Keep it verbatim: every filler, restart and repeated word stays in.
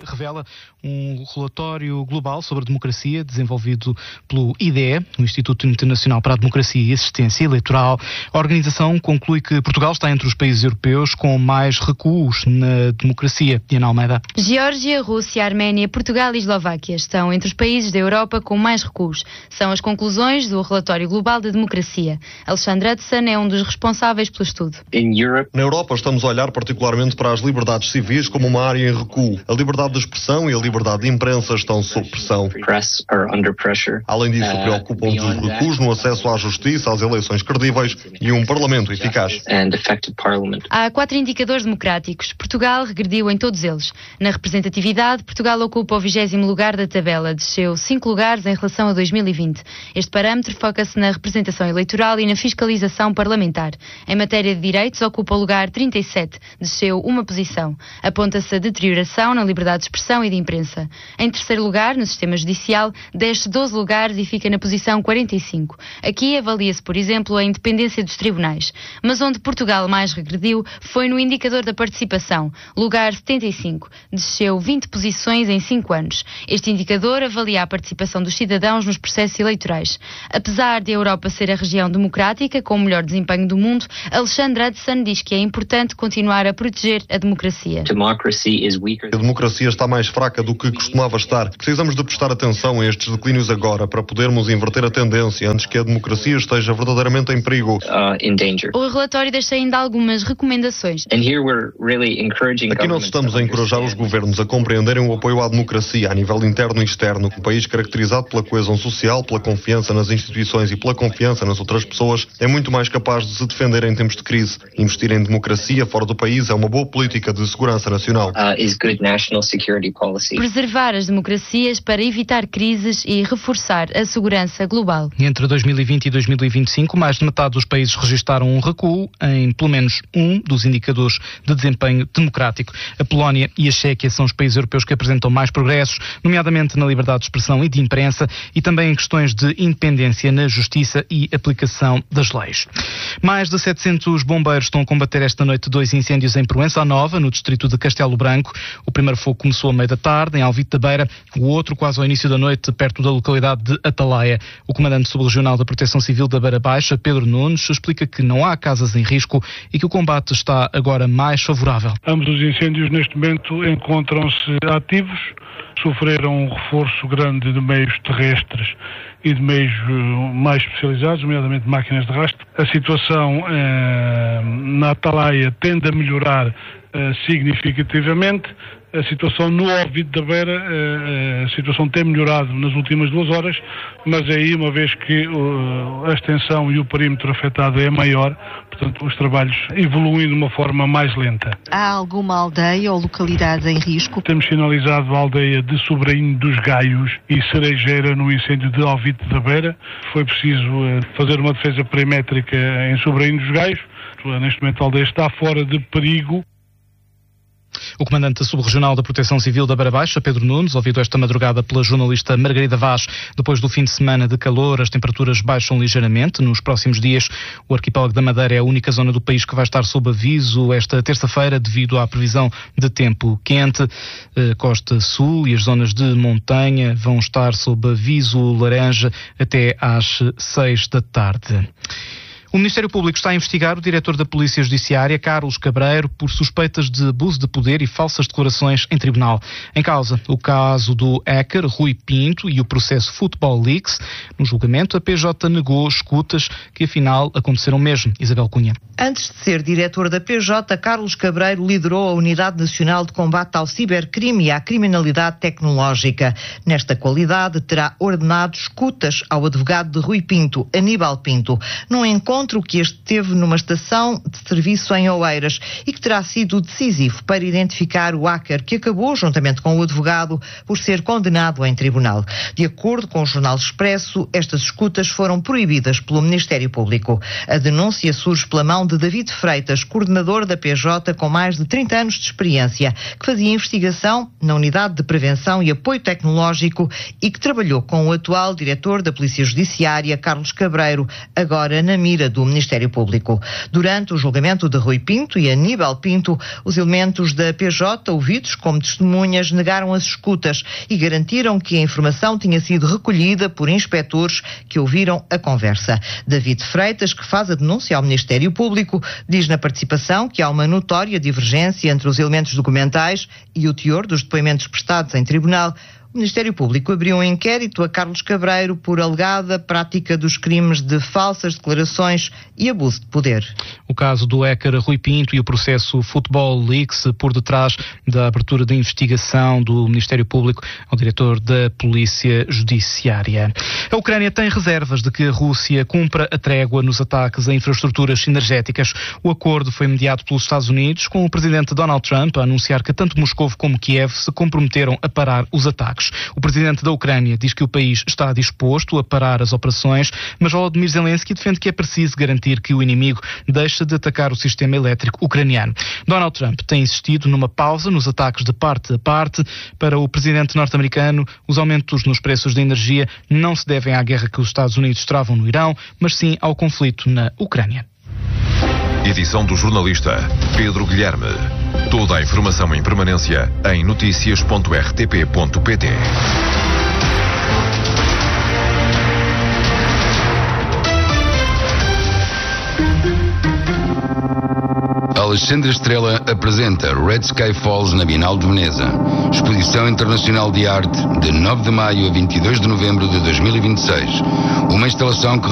revela um relatório global sobre a democracia desenvolvido pelo I D E, o Instituto Internacional para a Democracia e Assistência Eleitoral. A organização conclui que Portugal está entre os países europeus com mais recuos na democracia. Diana Almeida. Geórgia, Rússia, Arménia, Portugal e Eslováquia estão entre os países da Europa com mais recuos. São as conclusões do relatório global da democracia. Alexandre Hudson é um dos responsáveis pelo estudo. Na Europa estamos a olhar particularmente para as liberdades civis como uma área em recuo. A liberdade de expressão e a liberdade de imprensa estão sob pressão. Além disso, preocupam-nos os recuos no acesso à justiça, às eleições credíveis e um parlamento eficaz. Há quatro indicadores democráticos. Portugal regrediu em todos eles. Na representatividade, Portugal ocupa o vigésimo lugar da tabela, desceu cinco lugares em relação a dois mil e vinte. Este parâmetro foca-se na representação eleitoral e na fiscalização parlamentar. Em matéria de direitos, ocupa o lugar trinta e sete, desceu uma posição. Aponta-se a deterioração na liberdade de expressão e de imprensa. Em terceiro lugar, no sistema judicial, desce doze lugares e fica na posição quarenta e cinco. Aqui avalia-se, por exemplo, a independência dos tribunais. Mas onde Portugal mais regrediu foi no indicador da participação, lugar setenta e cinco. Desceu vinte posições em cinco anos. Este indicador avalia a participação dos cidadãos nos processos eleitorais. Apesar de a Europa ser a região democrática com o melhor desempenho do mundo, Alexandre Hudson diz que é importante continuar a proteger a democracia. A democracia está mais fraca do que costumava estar. Precisamos de prestar atenção a estes declínios agora para podermos inverter a tendência antes que a democracia esteja verdadeiramente em perigo. O relatório deixa ainda algumas recomendações. Aqui nós estamos a encorajar os governos a compreenderem o apoio à democracia a nível interno e externo. Um país caracterizado pela coesão social, pela confiança nas instituições e pela confiança nas outras pessoas é muito mais capaz de se defender em tempos de crise. Investir em democracia fora do país é uma boa política de segurança nacional. Preservar as democracias para evitar crises e reforçar a segurança global. Entre dois mil e vinte e dois mil e vinte e cinco, mais de metade dos países registaram um recuo em pelo menos um dos indicadores de desempenho democrático. A Polónia e a Chequia são os países europeus que apresentam mais progressos, nomeadamente na liberdade de expressão e de imprensa e também em questões de independência na justiça e aplicação das leis. Mais de setecentos bombeiros estão a combater esta noite dois incêndios em Proença Nova, no distrito de Castelo Branco. O primeiro fogo começou à meia da tarde, em Alvite da Beira, o outro quase ao início da noite, perto da localidade de Atalaia. O comandante subregional da Proteção Civil da Beira Baixa, Pedro Nunes, explica que não há casas em risco e que o combate está agora mais favorável. Ambos os incêndios neste momento encontram-se ativos, sofreram um reforço grande de meios terrestres e de meios mais especializados, nomeadamente máquinas de rastro. A situação eh, na Atalaia tende a melhorar eh, significativamente. A situação no Alvite da Beira, a situação tem melhorado nas últimas duas horas, mas aí, uma vez que a extensão e o perímetro afetado é maior, portanto, os trabalhos evoluem de uma forma mais lenta. Há alguma aldeia ou localidade em risco? Temos sinalizado a aldeia de Sobrainho dos Gaios e Cerejeira no incêndio de Alvite da Beira. Foi preciso fazer uma defesa perimétrica em Sobrainho dos Gaios. Neste momento a aldeia está fora de perigo. O comandante subregional da Proteção Civil da Beira Baixa, Pedro Nunes, ouvido esta madrugada pela jornalista Margarida Vaz. Depois do fim de semana de calor, as temperaturas baixam ligeiramente. Nos próximos dias, o arquipélago da Madeira é a única zona do país que vai estar sob aviso esta terça-feira devido à previsão de tempo quente. A costa sul e as zonas de montanha vão estar sob aviso laranja até às seis da tarde. O Ministério Público está a investigar o diretor da Polícia Judiciária, Carlos Cabreiro, por suspeitas de abuso de poder e falsas declarações em tribunal. Em causa, o caso do hacker Rui Pinto e o processo Football Leaks. No julgamento, a P J negou escutas que, afinal, aconteceram mesmo. Isabel Cunha. Antes de ser diretor da P J, Carlos Cabreiro liderou a Unidade Nacional de Combate ao Cibercrime e à Criminalidade Tecnológica. Nesta qualidade, terá ordenado escutas ao advogado de Rui Pinto, Aníbal Pinto, num encontro que este teve numa estação de serviço em Oeiras e que terá sido decisivo para identificar o hacker que acabou, juntamente com o advogado, por ser condenado em tribunal. De acordo com o Jornal Expresso, estas escutas foram proibidas pelo Ministério Público. A denúncia surge pela mão de David Freitas, coordenador da P J com mais de trinta anos de experiência, que fazia investigação na Unidade de Prevenção e Apoio Tecnológico e que trabalhou com o atual diretor da Polícia Judiciária, Carlos Cabreiro, agora na mira do Ministério Público. Durante o julgamento de Rui Pinto e Aníbal Pinto, os elementos da P J, ouvidos como testemunhas, negaram as escutas e garantiram que a informação tinha sido recolhida por inspectores que ouviram a conversa. David Freitas, que faz a denúncia ao Ministério Público, diz na participação que há uma notória divergência entre os elementos documentais e o teor dos depoimentos prestados em tribunal. O Ministério Público abriu um inquérito a Carlos Cabreiro por alegada prática dos crimes de falsas declarações e abuso de poder. O caso do hacker Rui Pinto e o processo Football Leaks por detrás da abertura da investigação do Ministério Público ao diretor da Polícia Judiciária. A Ucrânia tem reservas de que a Rússia cumpra a trégua nos ataques a infraestruturas energéticas. O acordo foi mediado pelos Estados Unidos, com o presidente Donald Trump a anunciar que tanto Moscou como Kiev se comprometeram a parar os ataques. O presidente da Ucrânia diz que o país está disposto a parar as operações, mas Volodymyr Zelensky defende que é preciso garantir que o inimigo deixe de atacar o sistema elétrico ucraniano. Donald Trump tem insistido numa pausa nos ataques de parte a parte. Para o presidente norte-americano, os aumentos nos preços da energia não se devem à guerra que os Estados Unidos travam no Irão, mas sim ao conflito na Ucrânia. Edição do jornalista Pedro Guilherme. Toda a informação em permanência em notícias ponto r t p ponto p t. Alexandre Estrela apresenta Red Sky Falls na Bienal de Veneza. Exposição Internacional de Arte de nove de maio a vinte e dois de novembro de dois mil e vinte e seis. Uma instalação que